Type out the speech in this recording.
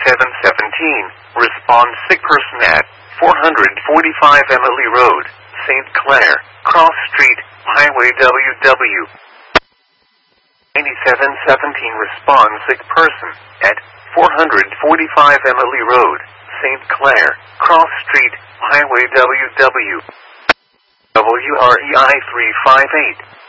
Respond sick person at 445 Emily Road, St. Clair, Cross Street, Highway WW. 9717 Respond sick person at 445 Emily Road, St. Clair, Cross Street, Highway WW. WREI 358.